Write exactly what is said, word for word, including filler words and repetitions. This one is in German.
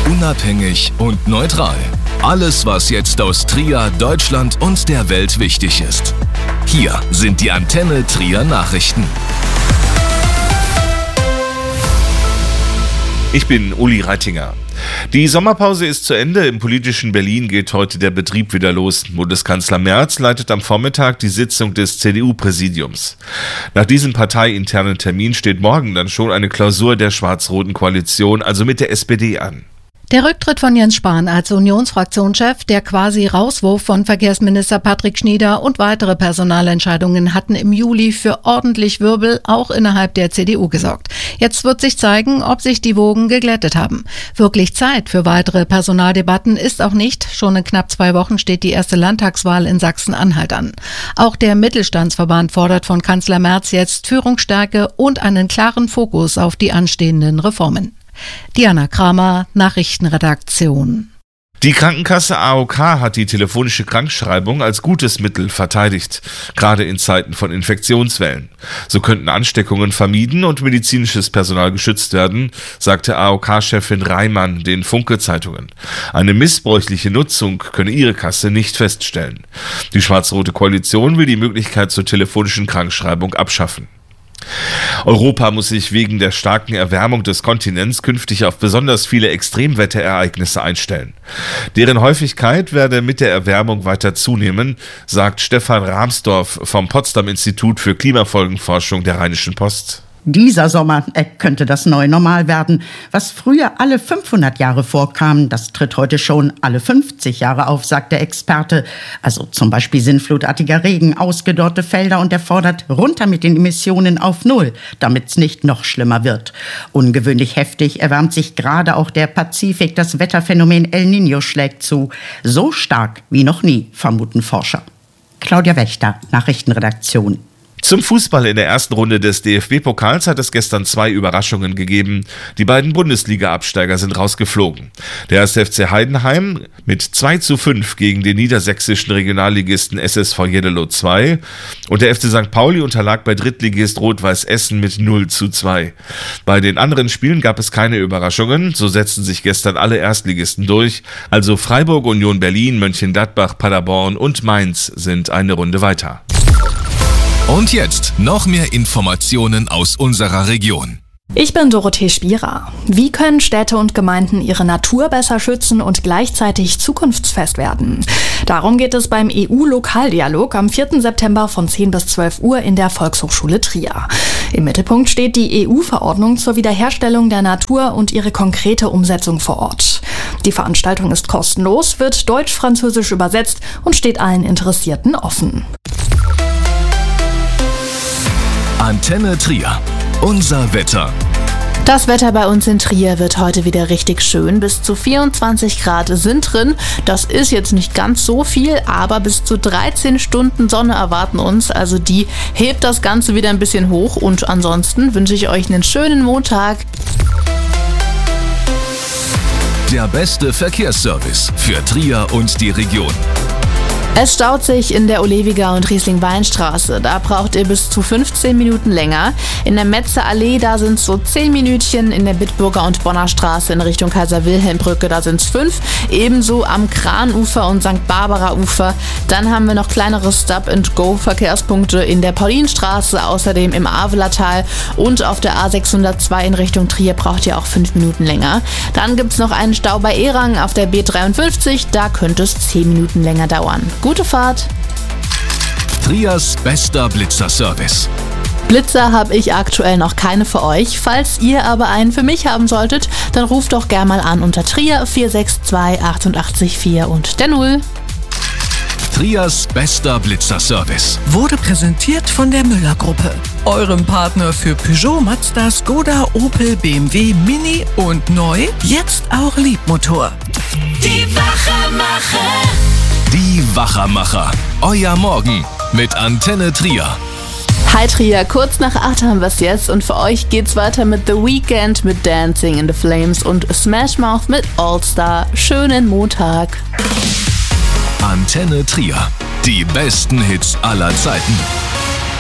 Unabhängig und neutral. Alles, was jetzt aus Trier, Deutschland und der Welt wichtig ist. Hier sind die Antenne Trier Nachrichten. Ich bin Uli Reitinger. Die Sommerpause ist zu Ende. Im politischen Berlin geht heute der Betrieb wieder los. Bundeskanzler Merz leitet am Vormittag die Sitzung des C D U-Präsidiums. Nach diesem parteiinternen Termin steht morgen dann schon eine Klausur der schwarz-roten Koalition, also mit der S P D, an. Der Rücktritt von Jens Spahn als Unionsfraktionschef, der quasi Rauswurf von Verkehrsminister Patrick Schnieder und weitere Personalentscheidungen hatten im Juli für ordentlich Wirbel auch innerhalb der C D U gesorgt. Jetzt wird sich zeigen, ob sich die Wogen geglättet haben. Wirklich Zeit für weitere Personaldebatten ist auch nicht. Schon in knapp zwei Wochen steht die erste Landtagswahl in Sachsen-Anhalt an. Auch der Mittelstandsverband fordert von Kanzler Merz jetzt Führungsstärke und einen klaren Fokus auf die anstehenden Reformen. Diana Kramer, Nachrichtenredaktion. Die Krankenkasse A O K hat die telefonische Krankschreibung als gutes Mittel verteidigt, gerade in Zeiten von Infektionswellen. So könnten Ansteckungen vermieden und medizinisches Personal geschützt werden, sagte A O K-Chefin Reimann den Funke-Zeitungen. Eine missbräuchliche Nutzung könne ihre Kasse nicht feststellen. Die schwarz-rote Koalition will die Möglichkeit zur telefonischen Krankschreibung abschaffen. Europa muss sich wegen der starken Erwärmung des Kontinents künftig auf besonders viele Extremwetterereignisse einstellen. Deren Häufigkeit werde mit der Erwärmung weiter zunehmen, sagt Stefan Rahmsdorf vom Potsdam-Institut für Klimafolgenforschung der Rheinischen Post. Dieser Sommer äh, könnte das neue Normal werden. Was früher alle fünfhundert Jahre vorkam, das tritt heute schon alle fünfzig Jahre auf, sagt der Experte. Also zum Beispiel sinnflutartiger Regen, ausgedörrte Felder, und er fordert runter mit den Emissionen auf Null, damit es nicht noch schlimmer wird. Ungewöhnlich heftig erwärmt sich gerade auch der Pazifik. Das Wetterphänomen El Niño schlägt zu. So stark wie noch nie, vermuten Forscher. Claudia Wächter, Nachrichtenredaktion. Zum Fußball in der ersten Runde des D F B-Pokals hat es gestern zwei Überraschungen gegeben. Die beiden Bundesliga-Absteiger sind rausgeflogen. Der erste F C Heidenheim mit zwei zu fünf gegen den niedersächsischen Regionalligisten S S V Jeddelo zwei und der F C Sankt Pauli unterlag bei Drittligist Rot-Weiß Essen mit null zu zwei. Bei den anderen Spielen gab es keine Überraschungen, so setzten sich gestern alle Erstligisten durch. Also Freiburg, Union Berlin, Mönchengladbach, Paderborn und Mainz sind eine Runde weiter. Und jetzt noch mehr Informationen aus unserer Region. Ich bin Dorothee Spierer. Wie können Städte und Gemeinden ihre Natur besser schützen und gleichzeitig zukunftsfest werden? Darum geht es beim E U-Lokaldialog am vierten September von zehn bis zwölf Uhr in der Volkshochschule Trier. Im Mittelpunkt steht die E U-Verordnung zur Wiederherstellung der Natur und ihre konkrete Umsetzung vor Ort. Die Veranstaltung ist kostenlos, wird deutsch-französisch übersetzt und steht allen Interessierten offen. Antenne Trier. Unser Wetter. Das Wetter bei uns in Trier wird heute wieder richtig schön. Bis zu vierundzwanzig Grad sind drin. Das ist jetzt nicht ganz so viel, aber bis zu dreizehn Stunden Sonne erwarten uns. Also die hebt das Ganze wieder ein bisschen hoch. Und ansonsten wünsche ich euch einen schönen Montag. Der beste Verkehrsservice für Trier und die Region. Es staut sich in der Olewiger- und Riesling-Weinstraße. Da braucht ihr bis zu fünfzehn Minuten länger. In der Metzerallee, da sind es so zehn Minütchen. In der Bitburger und Bonner Straße in Richtung Kaiser-Wilhelm-Brücke, da sind es fünf. Ebenso am Kranufer und Sankt Barbara-Ufer. Dann haben wir noch kleinere Stop-and-Go-Verkehrspunkte in der Paulinstraße, außerdem im Avelertal. Und auf der A sechshundertzwei in Richtung Trier braucht ihr auch fünf Minuten länger. Dann gibt es noch einen Stau bei Erang auf der B dreiundfünfzig. Da könnte es zehn Minuten länger dauern. Gute Fahrt! Triers bester Blitzer-Service. Blitzer habe ich aktuell noch keine für euch. Falls ihr aber einen für mich haben solltet, dann ruft doch gerne mal an unter Trier vier sechs zwei acht acht vier und der Null. Triers bester Blitzer-Service wurde präsentiert von der Müller-Gruppe, eurem Partner für Peugeot, Mazda, Skoda, Opel, B M W, Mini und neu, jetzt auch Liebmotor. Die Wachermacher. Die Wachermacher. Euer Morgen mit Antenne Trier. Hi Trier, kurz nach acht haben wir es jetzt und für euch geht's weiter mit The Weeknd mit Dancing in the Flames und Smash Mouth mit All Star. Schönen Montag. Antenne Trier. Die besten Hits aller Zeiten.